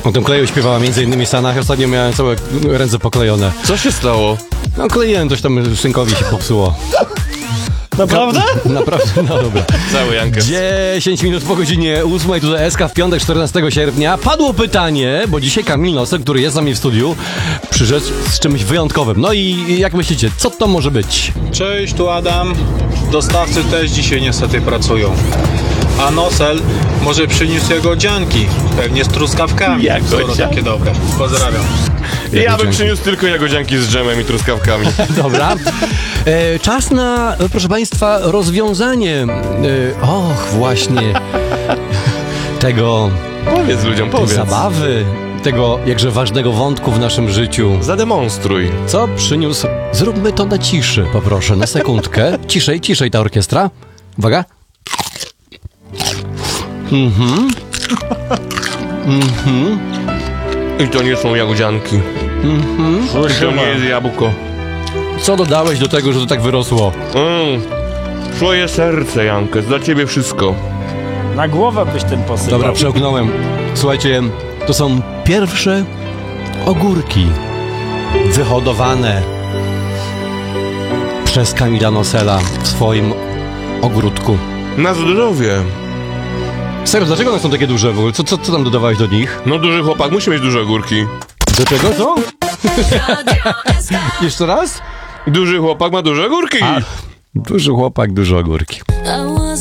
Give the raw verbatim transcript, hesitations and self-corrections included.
O tym kleju śpiewała między innymi Sanach. Ostatnio miałem całe ręce poklejone. Co się stało? No kleiłem, coś tam szynkowi się popsuło. Naprawdę? Naprawdę, no dobra. Cały Jankę. dziesięć minut po godzinie ósmej, tutaj S K w piątek, czternastego sierpnia. Padło pytanie, bo dzisiaj Kamil Nosek, który jest z nami w studiu, przyszedł z czymś wyjątkowym. No i jak myślicie, co to może być? Cześć, tu Adam. Dostawcy też dzisiaj niestety pracują. A Nosel może przyniósł jagodzianki, pewnie z truskawkami, skoro takie dobre. Pozdrawiam. Ja bym przyniósł tylko jagodzianki z dżemem i truskawkami. Dobra. E, czas na, e, proszę Państwa, rozwiązanie. E, och, właśnie. Tego. Powiedz ludziom, tej powiedz. zabawy. Tego jakże ważnego wątku w naszym życiu. Zademonstruj. Co przyniósł? Zróbmy to na ciszy, poproszę, na sekundkę. Ciszej, ciszej ta orkiestra. Uwaga. Mhm. Mhm. I to nie są jagodzianki. Mhm. I to nie jest jabłko. Co dodałeś do tego, że to tak wyrosło? Mm. Twoje serce, Jankes, dla ciebie wszystko. Na głowę byś tym posypał. Dobra, przełknąłem. Słuchajcie, to są pierwsze ogórki wyhodowane przez Kamila Nosela w swoim ogródku. Na zdrowie. Serio, dlaczego one są takie duże w ogóle? Co, co, co tam dodawałeś do nich? No duży chłopak musi mieć duże ogórki. Do czego co? Jeszcze raz? Duży chłopak ma duże ogórki. A, duży chłopak, duże ogórki. I was